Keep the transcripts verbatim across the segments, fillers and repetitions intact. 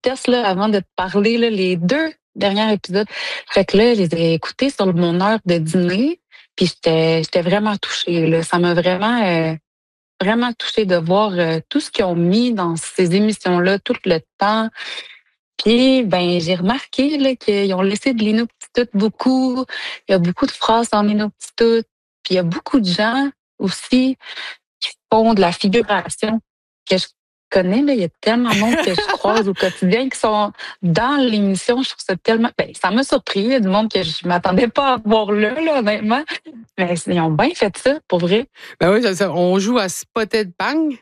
tests là, avant de te parler, là, les deux derniers épisodes. Fait que là, je les ai écoutés sur mon heure de dîner, puis j'étais j'étais vraiment touchée, là. Ça m'a vraiment, heu, vraiment touchée de voir, heu, tout ce qu'ils ont mis dans ces émissions-là, tout le temps. Puis, ben, j'ai remarqué là, qu'ils ont laissé de l'inaptitude beaucoup. Il y a beaucoup de phrases en inaptitude. Puis il y a beaucoup de gens aussi qui font de la figuration que je connais. Là, il y a tellement de monde que je croise au quotidien qui sont dans l'émission. Je trouve ça tellement. Ben, ça m'a surpris. Il y a du monde que je m'attendais pas à voir là, là, honnêtement. Mais ils ont bien fait ça, pour vrai. Ben oui, ça, ça, on joue à Spotted Bang.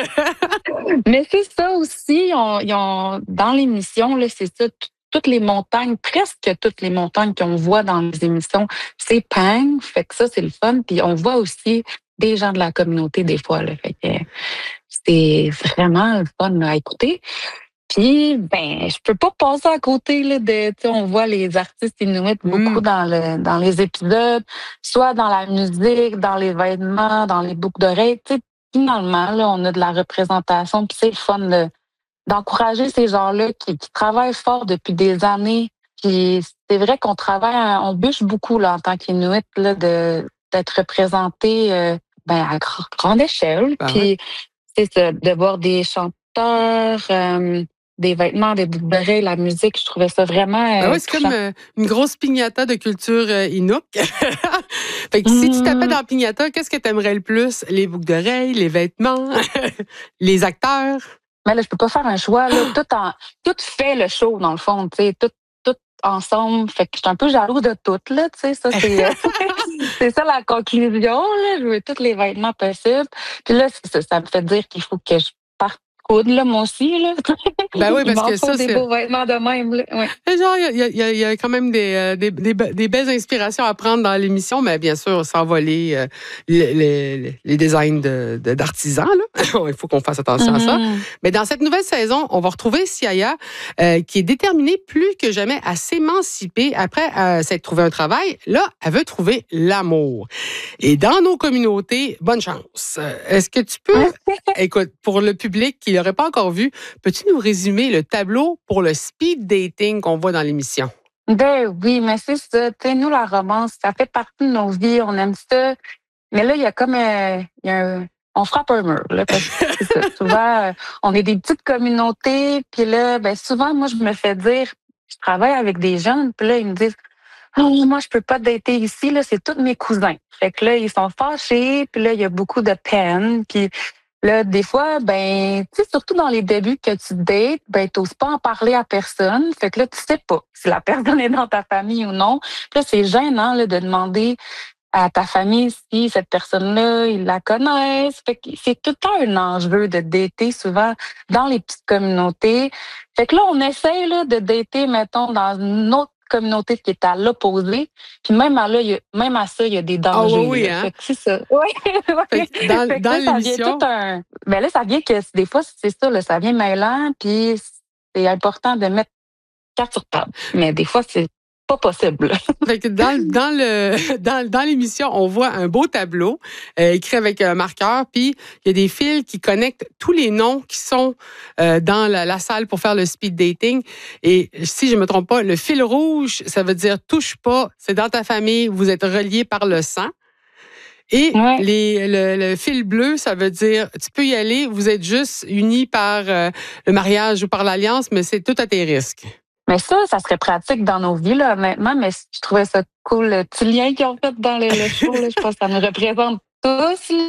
Mais c'est ça aussi, on- ils ont, dans l'émission, là, c'est ça, t- toutes les montagnes, presque toutes les montagnes qu'on voit dans les émissions, c'est Pang, fait que ça, c'est le fun. Puis on voit aussi des gens de la communauté des fois, là, fait que c'est vraiment le fun là, à écouter. Puis, ben, je peux pas passer à côté là, de, tu sais, on voit les artistes inuits beaucoup Mm. dans le dans les épisodes, soit dans la musique, dans les vêtements, dans les boucles d'oreilles. Tu sais, finalement, là, on a de la représentation, puis c'est le fun de- d'encourager ces gens-là qui, qui travaillent fort depuis des années. Puis c'est vrai qu'on travaille, à- on bûche beaucoup là en tant qu'Inuit là, de d'être représenté euh, ben, à gr- grande échelle. Ben ouais. Puis c'est ça, de voir des chanteurs, euh, des vêtements, des boucles d'oreilles, la musique, je trouvais ça vraiment Ben euh, oui, c'est comme touchant. euh, une grosse piñata de culture euh, Inuk. Fait que si tu tapais Hum, dans la piñata, qu'est-ce que tu aimerais le plus? Les boucles d'oreilles, les vêtements, les acteurs? mais là, je peux pas faire un choix. Là. Tout, en, tout fait le show, dans le fond, tu sais, tout, tout ensemble. Fait que je suis un peu jalouse de tout, là, tu sais, ça, c'est, euh, c'est ça la conclusion, là. Je veux tous les vêtements possibles. Puis là, c'est ça, ça me fait dire qu'il faut que je parte coudre, là, moi aussi, là. Ben oui, Il parce m'en que faut ça, des c'est. beaux vêtements de même, là. Ouais. Genre, il y a, il y a- il y a quand même des, euh, des, des, be- des belles inspirations à prendre dans l'émission, mais bien sûr, sans voler euh, les, les- les designs de, de- d'artisans. Là. Il faut qu'on fasse attention à ça. Mhm. Mais dans cette nouvelle saison, on va retrouver Siaya, euh, qui est déterminée plus que jamais à s'émanciper après euh, s'être trouvé un travail. Là, elle veut trouver l'amour. Et dans nos communautés, bonne chance. Euh, Est-ce que tu peux, écoute, pour le public qui l'aurait pas encore vu, peux-tu nous résumer le tableau pour le speed dating qu'on voit dans l'émission? Ben oui, mais c'est ça. Tu sais, nous, la romance, ça fait partie de nos vies. On aime ça. Mais là, il y a comme euh, il y a un- on frappe un mur, là, parce que c'est ça. Souvent, euh, on est des petites communautés, puis là, ben souvent, moi, je me fais dire, je travaille avec des jeunes, puis là, ils me disent, oh, moi, je peux pas dater ici, là, c'est tous mes cousins. Fait que là, ils sont fâchés, puis là, il y a beaucoup de peine, puis là, des fois, ben, tu sais, surtout dans les débuts que tu dates, ben, t'oses pas en parler à personne. Fait que là, tu sais pas si la personne est dans ta famille ou non. Puis là, c'est gênant, là, de demander à ta famille si cette personne-là, ils la connaissent. Fait que c'est tout le temps un enjeu de dater, souvent, dans les petites communautés. Fait que là, on essaie, là, de dater, mettons, dans une autre communauté qui est à l'opposé. Puis même à, là, il y a- même à ça, il y a des Ah oui, dangers, oui, là. hein? Fait que c'est ça. Oui, Fait oui. que dans, Fait que dans là, ça vient tout l'émission, un... Ben là, ça vient que des fois, c'est ça, là, ça vient mêlant, puis c'est important de mettre carte sur table. Mais des fois, c'est pas possible. fait que dans, dans, le, dans, dans l'émission, on voit un beau tableau euh, écrit avec un marqueur, puis il y a des fils qui connectent tous les noms qui sont euh, dans la, la salle pour faire le speed dating. Et si je me trompe pas, le fil rouge, ça veut dire touche pas, c'est dans ta famille, vous êtes reliés par le sang. Et Ouais. les, le, le fil bleu, ça veut dire tu peux y aller, vous êtes juste unis par euh, le mariage ou par l'alliance, mais c'est tout à tes risques. Mais ça, ça serait pratique dans nos vies, là, honnêtement, mais je trouvais ça cool, le petit lien qu'ils ont fait dans le, le show, là, je pense que ça nous représente tous. Là.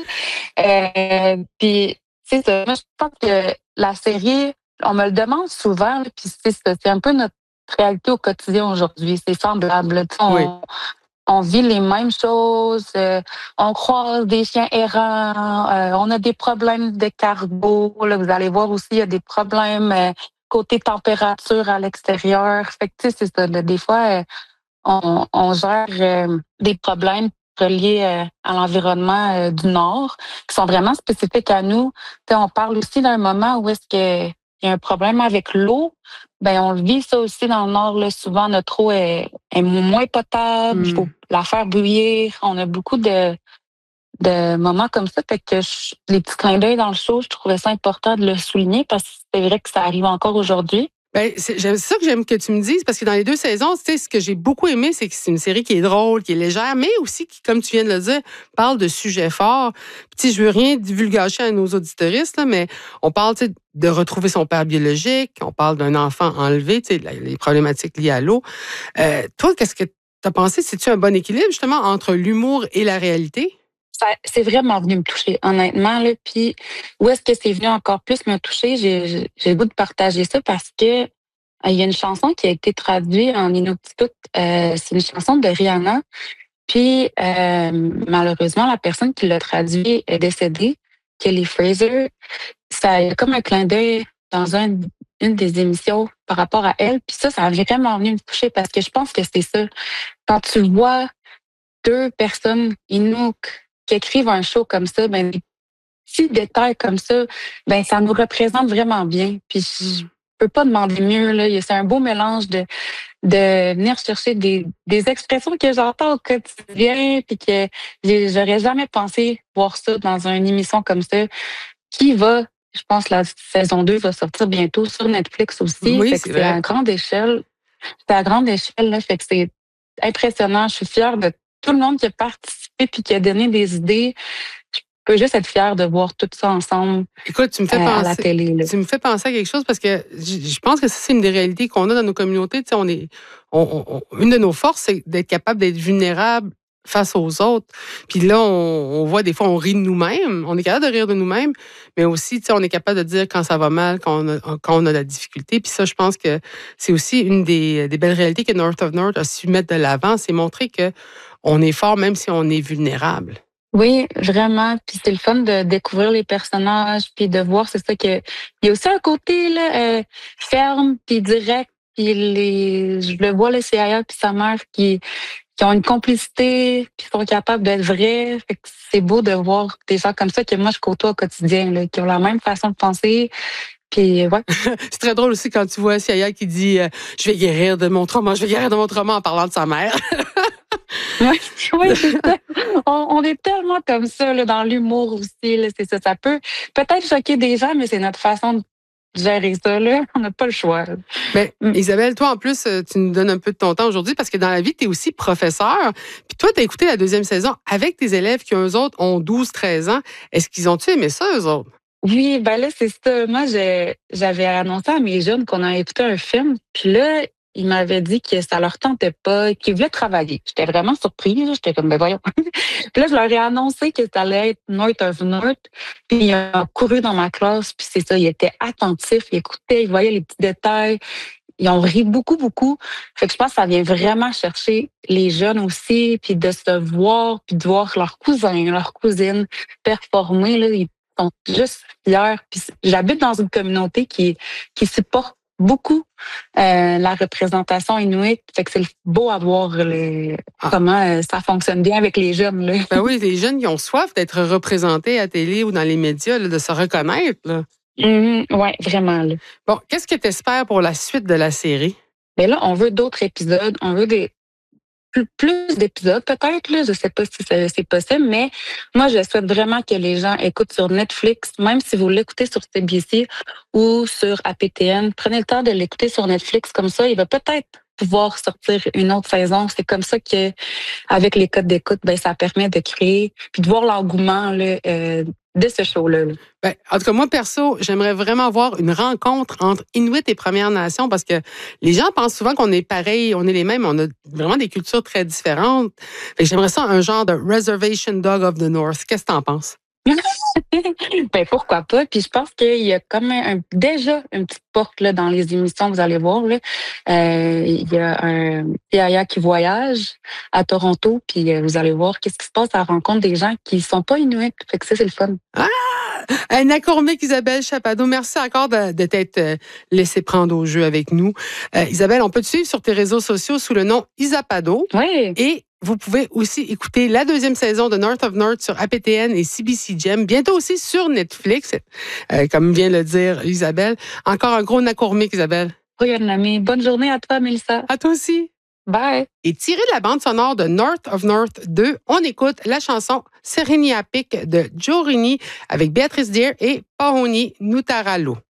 Euh, puis, c'est ça, moi, je pense que la série, on me le demande souvent, là, puis c'est ça, c'est un peu notre réalité au quotidien aujourd'hui, c'est semblable. Là, tu sais, Oui. on, on vit les mêmes choses, euh, on croise des chiens errants, euh, on a des problèmes de cargo. Là, vous allez voir aussi, il y a des problèmes euh, côté température à l'extérieur. Fait que, tu sais, c'est ça. Là, des fois, euh, on, on gère euh, des problèmes reliés euh, à l'environnement euh, du Nord qui sont vraiment spécifiques à nous. Tu sais, on parle aussi d'un moment où est-ce que il y a un problème avec l'eau. Ben, on le vit ça aussi dans le Nord. Là. Souvent, notre eau est, est moins potable. Il faut Hmm. la faire bouillir. On a beaucoup de, de moments comme ça. Fait que je- les petits clins d'œil dans le show, je trouvais ça important de le souligner parce que c'est vrai que ça arrive encore aujourd'hui. Ben, c'est, c'est ça que j'aime que tu me dises, parce que dans les deux saisons, tu sais, ce que j'ai beaucoup aimé, c'est que c'est une série qui est drôle, qui est légère, mais aussi qui, comme tu viens de le dire, parle de sujets forts. Puis, je veux rien divulgacher à nos auditoristes, là, mais on parle de retrouver son père biologique, on parle d'un enfant enlevé, les problématiques liées à l'eau. Euh, toi, qu'est-ce que tu as pensé? C'est-tu un bon équilibre, justement, entre l'humour et la réalité? Ça, c'est vraiment venu me toucher, honnêtement. Là. Puis, où est-ce que c'est venu encore plus me toucher? J'ai, j'ai, j'ai le goût de partager ça parce que euh, il y a une chanson qui a été traduite en Inuktitut. Euh, c'est une chanson de Rihanna. Puis, euh, malheureusement, la personne qui l'a traduit est décédée, Kelly Fraser. Ça a comme un clin d'œil dans un, une des émissions par rapport à elle. Puis ça, ça a vraiment venu me toucher parce que je pense que c'est ça. Quand tu vois deux personnes Inuk qui écrivent un show comme ça, ben des petits détails comme ça, ben ça nous représente vraiment bien. Puis je peux pas demander mieux là. C'est un beau mélange de de venir chercher des des expressions que j'entends au quotidien, puis que j'aurais jamais pensé voir ça dans une émission comme ça, qui va, je pense, la saison deux va sortir bientôt sur Netflix aussi. Oui, Fait c'est que c'est vrai. à grande échelle. C'est à grande échelle là, fait que c'est impressionnant. Je suis fière de tout le monde qui a participé puis qui a donné des idées. Je peux juste être fière de voir tout ça ensemble Écoute, tu me fais euh, à la penser. télé. Là. Tu me fais penser à quelque chose parce que je je pense que ça, c'est une des réalités qu'on a dans nos communautés. Tu sais, on est, on, on- une de nos forces, c'est d'être capable d'être vulnérable face aux autres. Puis là, on, on voit des fois, on rit de nous-mêmes. On est capable de rire de nous-mêmes, mais aussi, tu sais, on est capable de dire quand ça va mal, quand on a, quand on a de la difficulté. Puis ça, je pense que c'est aussi une des, des belles réalités que North of North a su mettre de l'avant, c'est montrer que on est fort même si on est vulnérable. Oui, vraiment. Puis c'est le fun de découvrir les personnages, puis de voir, c'est ça que il y a aussi un côté là, euh, ferme, puis direct. Puis les, je le vois, le C I A puis sa mère qui, qui ont une complicité, puis sont capables d'être vrais. Fait que c'est beau de voir des gens comme ça que moi je côtoie au quotidien, là, qui ont la même façon de penser. Puis ouais. C'est très drôle aussi quand tu vois Siaya qui dit euh, je vais guérir de mon trauma, je vais guérir de mon trauma en parlant de sa mère. Oui, ouais, c'est ça. On, on est tellement comme ça là, dans l'humour aussi. Là, c'est ça. Ça peut peut-être choquer des gens, mais c'est notre façon de gérer ça. Là. On n'a pas le choix. Mais Mm. Isabelle, toi en plus, euh, tu nous donnes un peu de ton temps aujourd'hui parce que dans la vie, tu es aussi professeur. Puis toi, tu as écouté la deuxième saison avec tes élèves qui, eux autres, ont douze treize ans. Est-ce qu'ils ont-tu aimé ça, eux autres? Oui, ben là, c'est ça. Moi, j'ai- j'avais annoncé à mes jeunes qu'on a écouté un film. Puis là, ils m'avaient dit que ça leur tentait pas, qu'ils voulaient travailler. J'étais vraiment surprise. là. J'étais comme, ben voyons. Puis là, je leur ai annoncé que ça allait être North of North. Puis ils ont couru dans ma classe. Puis c'est ça, ils étaient attentifs, ils écoutaient, ils voyaient les petits détails. Ils ont ri beaucoup, beaucoup. Fait que je pense que ça vient vraiment chercher les jeunes aussi, puis de se voir, puis de voir leurs cousins, leurs cousines performer. Là, ils sont juste fiers. Puis j'habite dans une communauté qui, qui supporte beaucoup euh, la représentation inuit. Fait que c'est beau à voir le, Ah. comment euh, ça fonctionne bien avec les jeunes. Là. Ben oui, les jeunes qui ont soif d'être représentés à télé ou dans les médias, là, de se reconnaître. Là. Mhm, ouais, vraiment. Là. Bon, qu'est-ce que tu espères pour la suite de la série? Mais là, on veut d'autres épisodes, on veut des plus, plus d'épisodes peut-être, là, je sais pas si c'est c'est possible, mais moi, je souhaite vraiment que les gens écoutent sur Netflix, même si vous l'écoutez sur C B C ou sur A P T N, prenez le temps de l'écouter sur Netflix, comme ça, il va peut-être pouvoir sortir une autre saison. C'est comme ça que, avec les codes d'écoute, ben ça permet de créer, puis de voir l'engouement là, euh, de ce show-là. là. Ben, en tout cas, moi, perso, j'aimerais vraiment voir une rencontre entre Inuit et Premières Nations parce que les gens pensent souvent qu'on est pareil, on est les mêmes, on a vraiment des cultures très différentes. Fait que j'aimerais ça un genre de Reservation Dog of the North. Qu'est-ce que t'en penses? Ben pourquoi pas? Puis je pense qu'il y a comme un, déjà une petite porte là, dans les émissions, vous allez voir. Là. Euh, il y a un P I A qui voyage à Toronto, puis euh, vous allez voir qu'est-ce qui se passe à la rencontre des gens qui sont pas inuits. Fait que ça, c'est le fun. Un Nacourmic, Isabelle Chapado, merci encore de, de t'être euh, laissé prendre au jeu avec nous. Euh, Isabelle, on peut te suivre sur tes réseaux sociaux sous le nom Isapado. Oui. Et vous pouvez aussi écouter la deuxième saison de North of North sur A P T N et C B C Gem, bientôt aussi sur Netflix, euh, comme vient le dire Isabelle. Encore un gros Nacourmic, Isabelle. Oui, un ami. Bonne journée à toi, Mélissa. À toi aussi. Bye. Et tiré de la bande sonore de North of North deux, on écoute la chanson Sereniapik de Joe Rini avec Béatrice Deer et Pahoni Nutaralo.